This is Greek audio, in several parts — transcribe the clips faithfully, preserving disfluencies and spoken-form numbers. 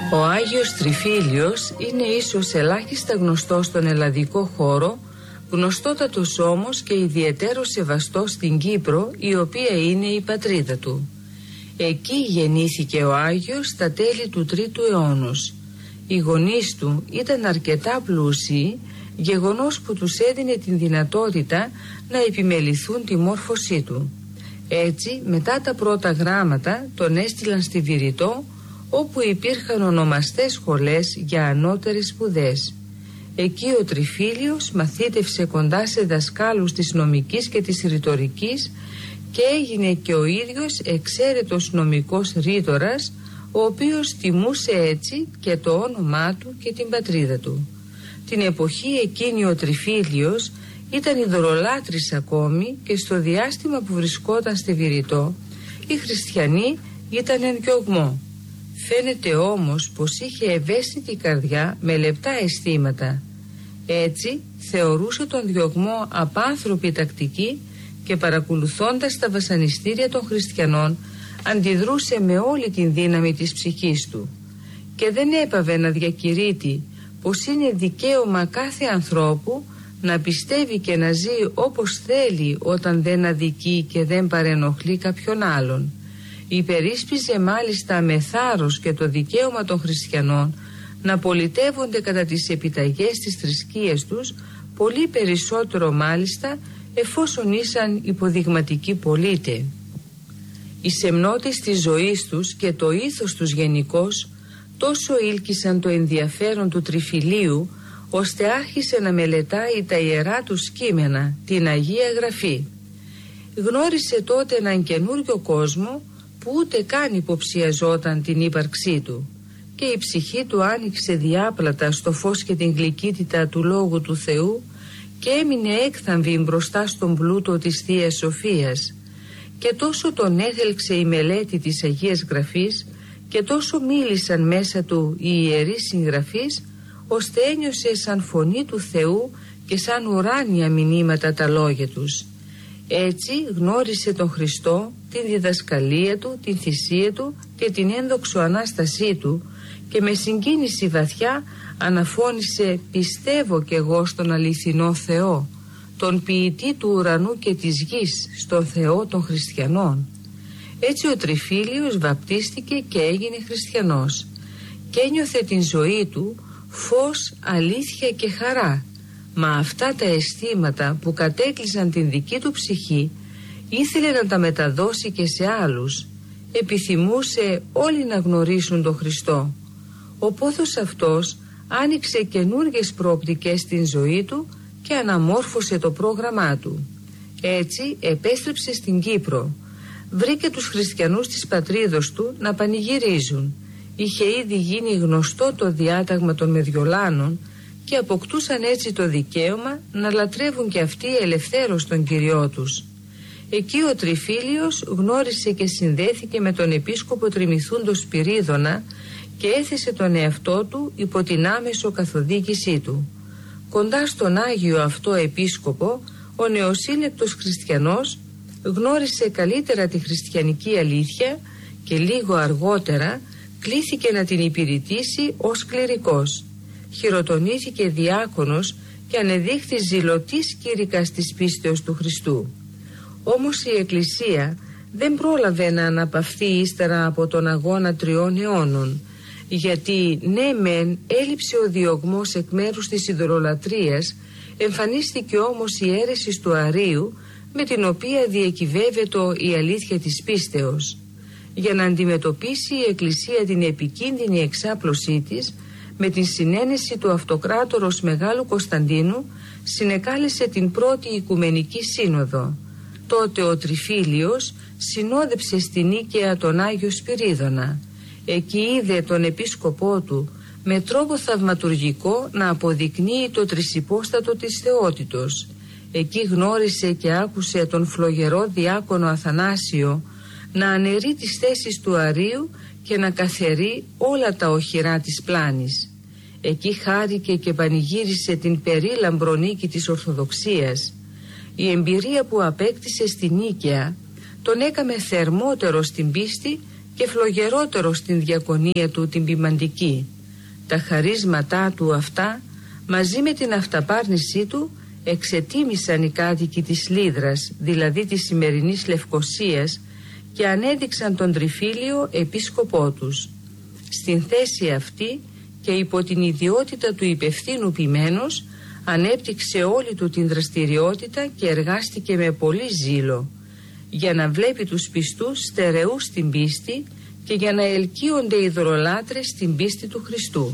Ο Άγιος Τριφύλιος είναι ίσως ελάχιστα γνωστός στον ελλαδικό χώρο, γνωστότατος όμως και ιδιαιτέρως σεβαστός στην Κύπρο, η οποία είναι η πατρίδα του. Εκεί γεννήθηκε ο Άγιος στα τέλη του τρίτου αιώνος. Οι γονείς του ήταν αρκετά πλούσιοι, γεγονός που τους έδινε την δυνατότητα να επιμεληθούν τη μόρφωσή του. Έτσι, μετά τα πρώτα γράμματα τον έστειλαν στη Βηρητό, όπου υπήρχαν ονομαστές σχολές για ανώτερες σπουδές. Εκεί ο Τριφύλιος μαθήτευσε κοντά σε δασκάλους της νομικής και της ρητορικής και έγινε και ο ίδιος εξαίρετος νομικός ρήτορας, ο οποίος τιμούσε έτσι και το όνομά του και την πατρίδα του. Την εποχή εκείνη ο Τριφύλιος ήταν ειδωλολάτρης ακόμη και στο διάστημα που βρισκόταν στη Βηρητό οι χριστιανοί ήταν εν διωγμό. Φαίνεται όμως πως είχε ευαίσθητη καρδιά με λεπτά αισθήματα. Έτσι θεωρούσε τον διωγμό απάνθρωπη τακτική και παρακολουθώντας τα βασανιστήρια των χριστιανών αντιδρούσε με όλη την δύναμη της ψυχής του και δεν έπαβε να διακηρύττει πως είναι δικαίωμα κάθε ανθρώπου να πιστεύει και να ζει όπως θέλει όταν δεν αδικεί και δεν παρενοχλεί κάποιον άλλον. Υπερίσπιζε μάλιστα με θάρρος και το δικαίωμα των χριστιανών να πολιτεύονται κατά τις επιταγές της θρησκείας τους, πολύ περισσότερο μάλιστα εφόσον ήσαν υποδειγματικοί πολίτε. Οι σεμνότες της ζωής τους και το ήθος τους γενικώς τόσο ήλκησαν το ενδιαφέρον του Τριφυλίου, ώστε άρχισε να μελετάει τα ιερά του κείμενα, την Αγία Γραφή. Γνώρισε τότε έναν καινούριο κόσμο που ούτε καν υποψιαζόταν την ύπαρξή του και η ψυχή του άνοιξε διάπλατα στο φως και την γλυκύτητα του Λόγου του Θεού και έμεινε έκθαμβη μπροστά στον πλούτο της Θείας Σοφίας. Και τόσο τον έθελξε η μελέτη της Αγίας Γραφής και τόσο μίλησαν μέσα του οι ιερείς συγγραφείς, ώστε ένιωσε σαν φωνή του Θεού και σαν ουράνια μηνύματα τα λόγια τους. Έτσι γνώρισε τον Χριστό, την διδασκαλία του, την θυσία του και την ένδοξο Ανάστασή του και με συγκίνηση βαθιά αναφώνησε «Πιστεύω κι εγώ στον αληθινό Θεό, τον ποιητή του ουρανού και της γης, στον Θεό των χριστιανών». Έτσι ο Τριφύλιος βαπτίστηκε και έγινε χριστιανός και ένιωθε την ζωή του φως, αλήθεια και χαρά. Μα αυτά τα αισθήματα που κατέκλυσαν την δική του ψυχή ήθελε να τα μεταδώσει και σε άλλους. Επιθυμούσε όλοι να γνωρίσουν τον Χριστό. Ο πόθος αυτός άνοιξε καινούργιες προοπτικές στην ζωή του και αναμόρφωσε το πρόγραμμά του. Έτσι επέστρεψε στην Κύπρο. Βρήκε τους χριστιανούς της πατρίδος του να πανηγυρίζουν. Είχε ήδη γίνει γνωστό το διάταγμα των Μεδιολάνων και αποκτούσαν έτσι το δικαίωμα να λατρεύουν και αυτοί ελευθέρως τον Κυριό τους. Εκεί ο Τριφύλιος γνώρισε και συνδέθηκε με τον επίσκοπο Τριμηθούντο Σπυρίδωνα και έθεσε τον εαυτό του υπό την άμεσο καθοδήγησή του. Κοντά στον Άγιο αυτό επίσκοπο, ο νεοσύλλεκτος χριστιανός γνώρισε καλύτερα τη χριστιανική αλήθεια και λίγο αργότερα κλήθηκε να την υπηρετήσει ως κληρικός. Χειροτονήθηκε διάκονος και ανεδείχθη ζηλωτής κήρυκας της πίστεως του Χριστού. Όμως η Εκκλησία δεν πρόλαβε να αναπαυθεί ύστερα από τον αγώνα τριών αιώνων, γιατί ναι μεν έλειψε ο διωγμός εκ μέρους της ειδωλολατρίας, εμφανίστηκε όμως η αίρεση του Αρείου με την οποία διακυβεύεται η αλήθεια της πίστεως. Για να αντιμετωπίσει η Εκκλησία την επικίνδυνη εξάπλωσή της, με την συνένεση του Αυτοκράτορος Μεγάλου Κωνσταντίνου συνεκάλεσε την πρώτη Οικουμενική Σύνοδο. Τότε ο Τριφύλιος συνόδεψε στη Νίκαια τον Άγιο Σπυρίδωνα. Εκεί είδε τον επίσκοπό του με τρόπο θαυματουργικό να αποδεικνύει το τρισυπόστατο της θεότητος. Εκεί γνώρισε και άκουσε τον φλογερό διάκονο Αθανάσιο να αναιρεί τις θέσεις του Αρείου και να καθαιρεί όλα τα οχυρά της πλάνης. Εκεί χάρηκε και πανηγύρισε την περίλαμπρο νίκη της Ορθοδοξίας. Η εμπειρία που απέκτησε στη Νίκαια τον έκαμε θερμότερο στην πίστη και φλογερότερο στην διακονία του την ποιμαντική. Τα χαρίσματά του αυτά, μαζί με την αυταπάρνησή του, εξετίμησαν οι κάτοικοι της Λύδρας, δηλαδή της σημερινής Λευκωσίας, και ανέδειξαν τον Τριφύλιο επίσκοπό τους. Στην θέση αυτή και υπό την ιδιότητα του υπευθύνου ποιμένος, ανέπτυξε όλη του την δραστηριότητα και εργάστηκε με πολύ ζήλο, για να βλέπει τους πιστούς στερεούς στην πίστη και για να ελκύονται οι ειδωλολάτρες στην πίστη του Χριστού.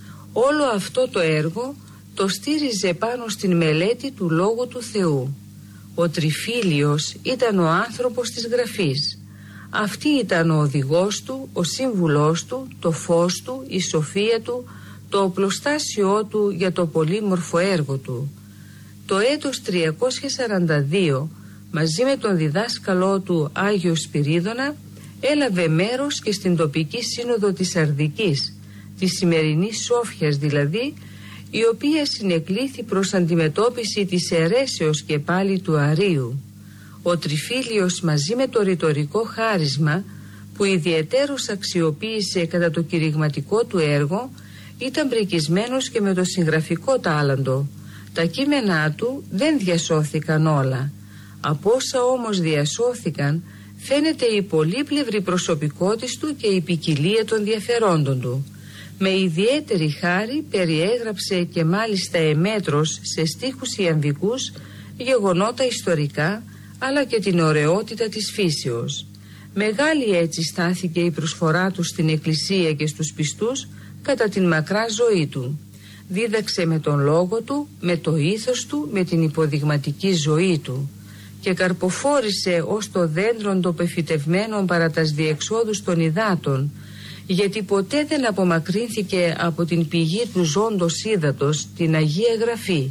Όλο αυτό το έργο το στήριζε πάνω στην μελέτη του Λόγου του Θεού. Ο Τριφύλιος ήταν ο άνθρωπος της Γραφής. Αυτή ήταν ο οδηγός του, ο σύμβουλός του, το φως του, η σοφία του, το οπλοστάσιό του για το πολύμορφο έργο του. Το έτος τριακόσια σαράντα δύο, μαζί με τον διδάσκαλό του Άγιο Σπυρίδωνα, έλαβε μέρος και στην τοπική σύνοδο της Αρδικής, της σημερινής Σόφιας δηλαδή, η οποία συνεκλήθη προς αντιμετώπιση της αιρέσεως και πάλι του Αρείου. Ο Τριφύλιος, μαζί με το ρητορικό χάρισμα που ιδιαιτέρως αξιοποίησε κατά το κηρυγματικό του έργο, ήταν πρικισμένος και με το συγγραφικό τάλαντο. Τα κείμενά του δεν διασώθηκαν όλα. Από όσα όμως διασώθηκαν, φαίνεται η πολύπλευρη προσωπικότητα του και η ποικιλία των διαφερόντων του. Με ιδιαίτερη χάρη περιέγραψε και μάλιστα εμέτρος σε στίχους ιαμβικούς γεγονότα ιστορικά, αλλά και την ωραιότητα της φύσεως. Μεγάλη έτσι στάθηκε η προσφορά του στην Εκκλησία και στους πιστούς κατά την μακρά ζωή του. Δίδαξε με τον λόγο του, με το ήθος του, με την υποδειγματική ζωή του και καρποφόρησε ως το δέντρον το πεφυτευμένο παρά τας διεξόδους των υδάτων, γιατί ποτέ δεν απομακρύνθηκε από την πηγή του ζώντος ύδατος, την Αγία Γραφή.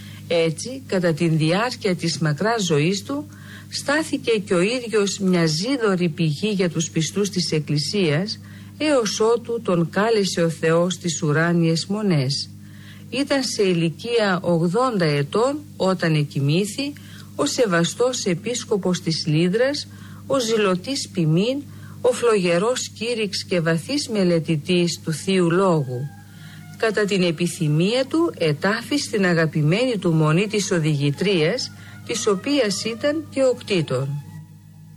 Έτσι, κατά την διάρκεια της μακράς ζωής του, στάθηκε και ο ίδιος μια ζίδωρη πηγή για τους πιστούς της Εκκλησίας, έως ότου τον κάλεσε ο Θεός στις ουράνιες μονές. Ήταν σε ηλικία ογδόντα ετών όταν εκοιμήθη ο σεβαστός επίσκοπος της Λύδρας, ο ζηλωτής ποιμήν, ο φλογερός κήρυξ και βαθύς μελετητής του Θείου Λόγου. Κατά την επιθυμία του ετάφη στην αγαπημένη του μονή της οδηγητρίας, της οποίας ήταν και ο κτήτορ.